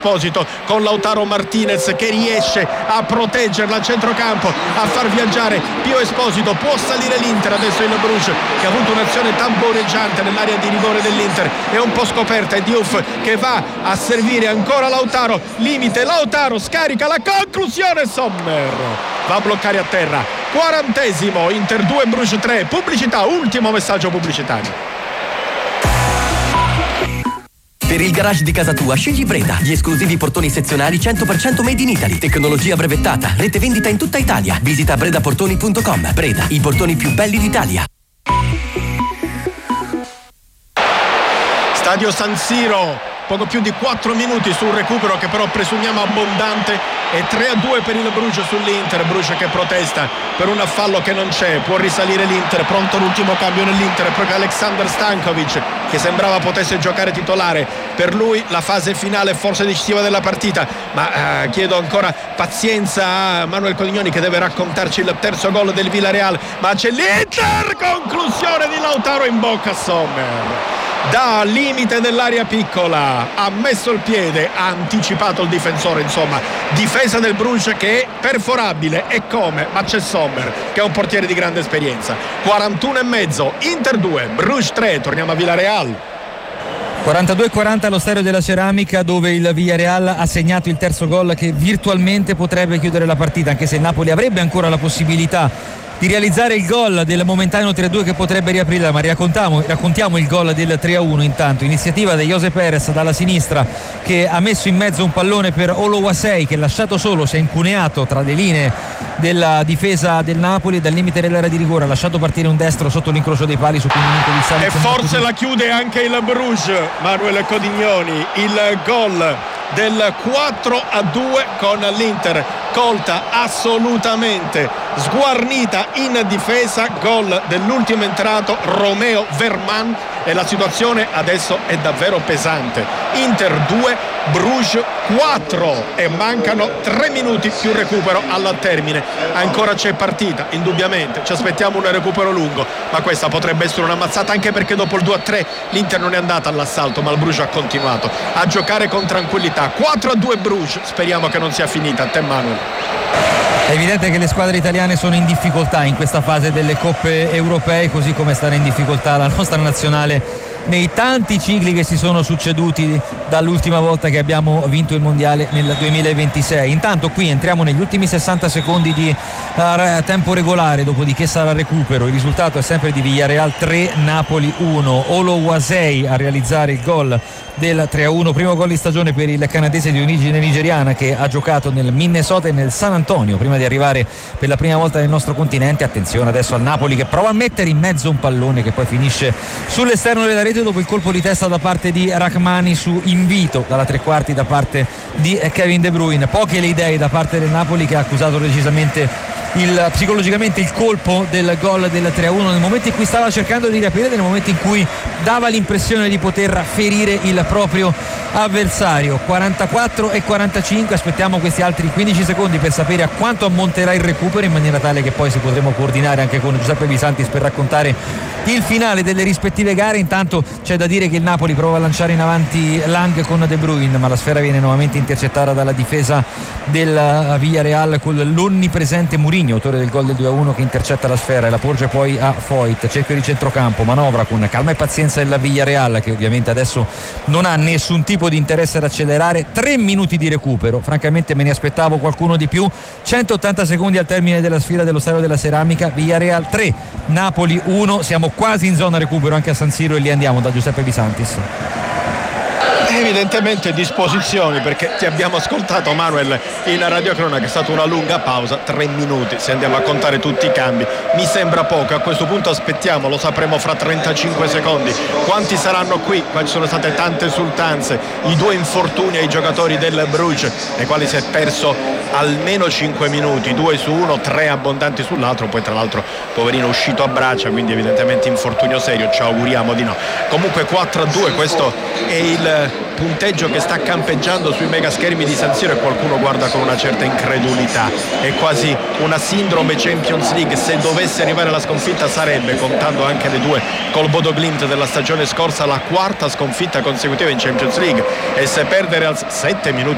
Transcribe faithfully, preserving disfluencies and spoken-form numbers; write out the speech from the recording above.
Esposito con Lautaro Martinez che riesce a proteggerla a centrocampo, a far viaggiare Pio Esposito. Può salire l'Inter, adesso il Bruges che ha avuto un'azione tamporeggiante nell'area di rigore dell'Inter, è un po' scoperta, è Diouf che va a servire ancora Lautaro, limite, Lautaro scarica la conclusione, Sommer va a bloccare a terra. Quarantesimo, Inter due Bruges tre. Pubblicità, ultimo messaggio pubblicitario. Per il garage di casa tua scegli Breda, gli esclusivi portoni sezionali cento per cento made in Italy, tecnologia brevettata, rete vendita in tutta Italia. Visita breda portoni punto com. Breda, i portoni più belli d'Italia. Stadio San Siro, poco più di quattro minuti sul recupero che però presumiamo abbondante, e tre a due per il Bruges sull'Inter. Bruges che protesta per un fallo che non c'è, può risalire l'Inter, pronto l'ultimo cambio nell'Inter, è proprio Aleksandar Stankovic che sembrava potesse giocare titolare, per lui la fase finale forse decisiva della partita, ma eh, chiedo ancora pazienza a Manuel Codignoni che deve raccontarci il terzo gol del Villarreal, ma c'è l'Inter, conclusione di Lautaro in bocca a Sommer. Da limite dell'area piccola ha messo il piede, ha anticipato il difensore, insomma difesa del Bruges che è perforabile, e come, ma c'è Sommer che è un portiere di grande esperienza. Quarantuno e mezzo, Inter due Bruges tre. Torniamo a Villarreal. quarantadue quaranta allo Stadio della Ceramica, dove il Villarreal ha segnato il terzo gol che virtualmente potrebbe chiudere la partita, anche se il Napoli avrebbe ancora la possibilità di realizzare il gol del momentaneo tre a due che potrebbe riaprirla, ma raccontiamo, raccontiamo il gol del tre a uno. Intanto iniziativa di Jose Perez dalla sinistra che ha messo in mezzo un pallone per Oluwasei, che lasciato solo si è incuneato tra le linee della difesa del Napoli e dal limite dell'area di rigore ha lasciato partire un destro sotto l'incrocio dei pali su cui il Sali, e forse la chiude anche il Bruges, Manuel Codignoni, il gol del quattro a due con l'Inter colta assolutamente sguarnita in difesa, gol dell'ultimo entrato Romeo Verman, e la situazione adesso è davvero pesante. Inter due Bruges quattro e mancano tre minuti più recupero al termine. Ancora c'è partita, indubbiamente ci aspettiamo un recupero lungo, ma questa potrebbe essere una mazzata, anche perché dopo il due a tre l'Inter non è andata all'assalto, ma il Bruges ha continuato a giocare con tranquillità. Quattro a due Bruges, speriamo che non sia finita. A te Manuel. È evidente che le squadre italiane sono in difficoltà in questa fase delle coppe europee, così come stare in difficoltà la nostra nazionale nei tanti cicli che si sono succeduti dall'ultima volta che abbiamo vinto il mondiale nel duemilaventisei. Intanto qui entriamo negli ultimi sessanta secondi di uh, tempo regolare, dopodiché sarà recupero. Il risultato è sempre di Villarreal tre Napoli uno. Oluwasei a realizzare il gol del tre a uno, primo gol di stagione per il canadese di origine nigeriana che ha giocato nel Minnesota e nel San Antonio prima di arrivare per la prima volta nel nostro continente. Attenzione adesso al Napoli che prova a mettere in mezzo un pallone che poi finisce sull'esterno della rete dopo il colpo di testa da parte di Rachmani su invito dalla tre quarti da parte di Kevin De Bruyne. Poche le idee da parte del Napoli, che ha accusato decisamente il, psicologicamente il colpo del gol del tre a uno nel momento in cui stava cercando di riaprire, nel momento in cui dava l'impressione di poter ferire il proprio avversario. Quarantaquattro e quarantacinque, aspettiamo questi altri quindici secondi per sapere a quanto ammonterà il recupero, in maniera tale che poi si potremo coordinare anche con Giuseppe Bisantis per raccontare il finale delle rispettive gare. Intanto c'è da dire che il Napoli prova a lanciare in avanti Lang con De Bruyne, ma la sfera viene nuovamente intercettata dalla difesa del Villarreal con l'onnipresente Mourinho, autore del gol del due a uno, che intercetta la sfera e la porge poi a Foyt. Cerchio di centrocampo, manovra con calma e pazienza il Villarreal, che ovviamente adesso non ha nessun tipo di interesse ad accelerare. Tre minuti di recupero, francamente me ne aspettavo qualcuno di più. Centottanta secondi al termine della sfida dello Stadio della Ceramica. Villarreal tre Napoli uno, siamo quasi in zona recupero anche a San Siro e lì andiamo da Giuseppe Bisantis. Evidentemente disposizioni, perché ti abbiamo ascoltato Manuel in radiocronaca, è stata una lunga pausa, tre minuti se andiamo a contare tutti i cambi, mi sembra poco. A questo punto aspettiamo, lo sapremo fra trentacinque secondi quanti saranno qui. Qua ci sono state tante esultanze, i due infortuni ai giocatori del Bruges, nei quali si è perso almeno cinque minuti, due su uno, tre abbondanti sull'altro, poi tra l'altro poverino uscito a braccia, quindi evidentemente infortunio serio, ci auguriamo di no. Comunque quattro a due, questo è il punteggio che sta campeggiando sui mega schermi di San Siro, e qualcuno guarda con una certa incredulità. È quasi una sindrome Champions League. Se dovesse arrivare la sconfitta sarebbe, contando anche le due col Bodo Glimt della stagione scorsa, la quarta sconfitta consecutiva in Champions League, e se perdere al sette minuti